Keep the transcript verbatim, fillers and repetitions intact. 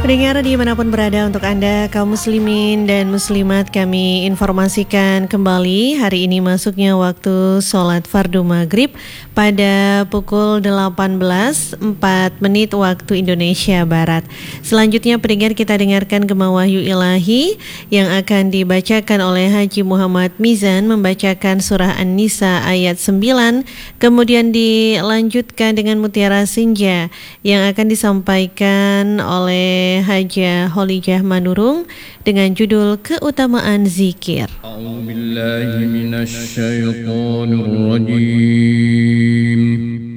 Pendengar dimanapun berada, untuk Anda kaum muslimin dan muslimat, kami informasikan kembali hari ini masuknya waktu sholat fardu maghrib pada pukul delapan belas empat menit waktu Indonesia Barat. Selanjutnya pendengar, kita dengarkan Gema Wahyu Ilahi yang akan dibacakan oleh Haji Muhammad Mizan, membacakan surah An-Nisa ayat sembilan, kemudian dilanjutkan dengan Mutiara Senja yang akan disampaikan oleh Hajah Holijah Manurung dengan judul Keutamaan Zikir. A'udzu billahi minasy syaithanir rajim.